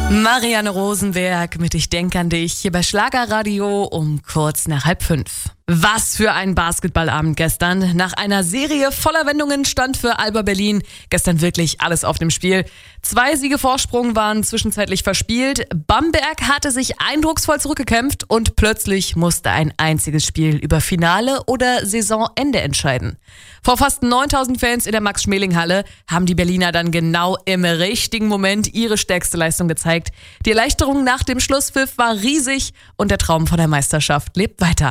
Marianne Rosenberg mit Ich denk an dich hier bei Schlagerradio um kurz nach 4:30. Was für ein Basketballabend gestern. Nach einer Serie voller Wendungen stand für Alba Berlin gestern wirklich alles auf dem Spiel. 2 Siege Vorsprung waren zwischenzeitlich verspielt. Bamberg hatte sich eindrucksvoll zurückgekämpft und plötzlich musste ein einziges Spiel über Finale oder Saisonende entscheiden. Vor fast 9.000 Fans in der Max-Schmeling-Halle haben die Berliner dann genau im richtigen Moment ihre stärkste Leistung gezeigt. Die Erleichterung nach dem Schlusspfiff war riesig und der Traum von der Meisterschaft lebt weiter.